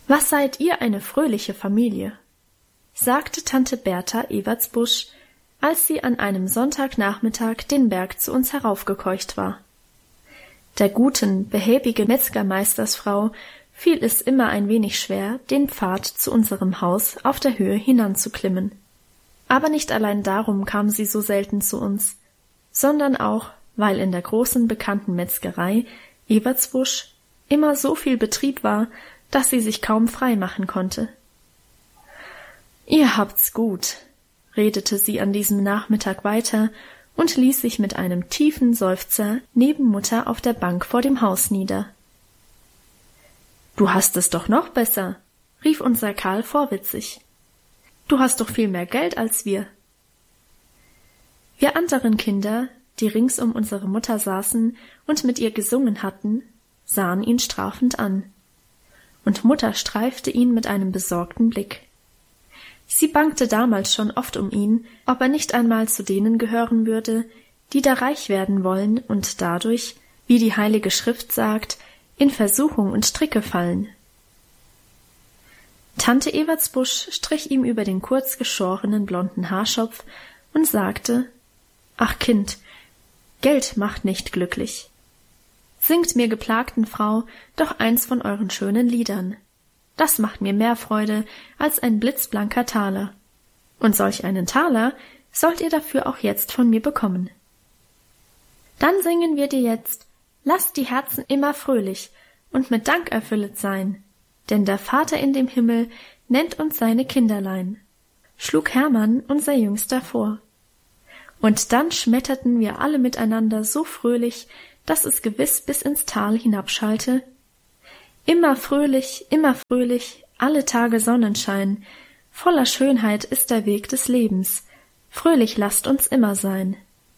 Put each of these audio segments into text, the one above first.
»Was seid ihr eine fröhliche Familie«, sagte Tante Bertha Evertsbusch, als sie an einem Sonntagnachmittag den Berg zu uns heraufgekeucht war. Der guten, behäbigen Metzgermeistersfrau fiel es immer ein wenig schwer, den Pfad zu unserem Haus auf der Höhe hinanzuklimmen. Aber nicht allein darum kam sie so selten zu uns, sondern auch, weil in der großen bekannten Metzgerei Evertsbusch immer so viel Betrieb war, dass sie sich kaum frei machen konnte. »Ihr habt's gut«, redete sie an diesem Nachmittag weiter und ließ sich mit einem tiefen Seufzer neben Mutter auf der Bank vor dem Haus nieder. »Du hast es doch noch besser«, rief unser Karl vorwitzig. »Du hast doch viel mehr Geld als wir.« Wir anderen Kinder, die rings um unsere Mutter saßen und mit ihr gesungen hatten, sahen ihn strafend an. Und Mutter streifte ihn mit einem besorgten Blick. Sie bangte damals schon oft um ihn, ob er nicht einmal zu denen gehören würde, die da reich werden wollen und dadurch, wie die Heilige Schrift sagt, in Versuchung und Stricke fallen. Tante Evertsbusch strich ihm über den kurz geschorenen blonden Haarschopf und sagte: »Ach Kind, Geld macht nicht glücklich. Singt mir geplagten Frau doch eins von euren schönen Liedern. Das macht mir mehr Freude als ein blitzblanker Taler. Und solch einen Taler sollt ihr dafür auch jetzt von mir bekommen. Dann singen wir dir jetzt: Lasst die Herzen immer fröhlich und mit Dank erfüllet sein, denn der Vater in dem Himmel nennt uns seine Kinderlein«, schlug Hermann, unser Jüngster, vor. Und dann schmetterten wir alle miteinander so fröhlich, dass es gewiss bis ins Tal hinabschallte: Immer fröhlich, alle Tage Sonnenschein, voller Schönheit ist der Weg des Lebens, fröhlich lasst uns immer sein.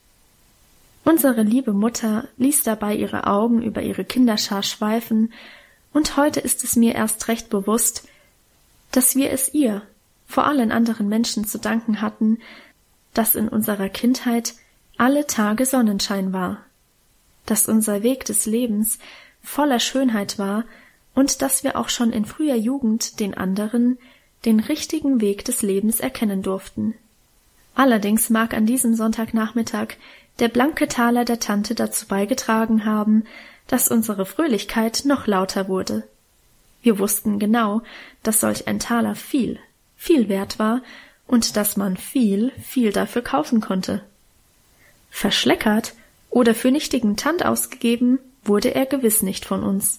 Unsere liebe Mutter ließ dabei ihre Augen über ihre Kinderschar schweifen, und heute ist es mir erst recht bewusst, dass wir es ihr, vor allen anderen Menschen zu danken hatten, dass in unserer Kindheit alle Tage Sonnenschein war, dass unser Weg des Lebens voller Schönheit war und dass wir auch schon in früher Jugend den anderen den richtigen Weg des Lebens erkennen durften. Allerdings mag an diesem Sonntagnachmittag der blanke Taler der Tante dazu beigetragen haben, dass unsere Fröhlichkeit noch lauter wurde. Wir wussten genau, dass solch ein Taler viel, viel wert war und dass man viel, viel dafür kaufen konnte. Verschleckert oder für nichtigen Tand ausgegeben wurde er gewiss nicht von uns.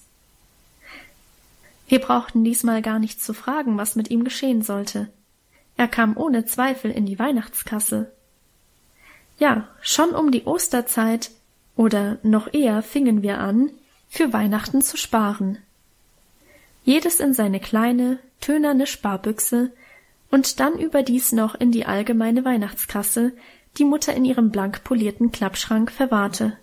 Wir brauchten diesmal gar nicht zu fragen, was mit ihm geschehen sollte. Er kam ohne Zweifel in die Weihnachtskasse. Ja, schon um die Osterzeit oder noch eher fingen wir an, für Weihnachten zu sparen. Jedes in seine kleine, tönerne Sparbüchse und dann überdies noch in die allgemeine Weihnachtskasse, die Mutter in ihrem blank polierten Klappschrank verwahrte.